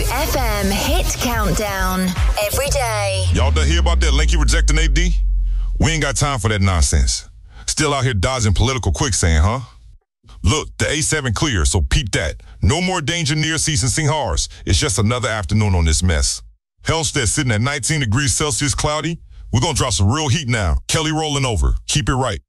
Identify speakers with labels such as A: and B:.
A: FM Hit Countdown. Every day.
B: Y'all done hear about that Linky rejecting AD? We ain't got time for that nonsense. Still out here dodging political quicksand, huh? Look, the A7 clear, so peep that. No more danger near ceasing Singhars. It's just another afternoon on this mess. Hellstead sitting at 19 degrees Celsius cloudy. We're gonna drop some real heat now. Kelly rolling over. Keep it right.